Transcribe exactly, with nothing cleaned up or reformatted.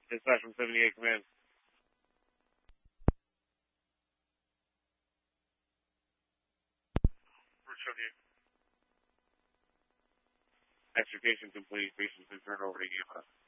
Dispatch from seventy-eight Command. Extrication complete. Patients been turned over to E M S.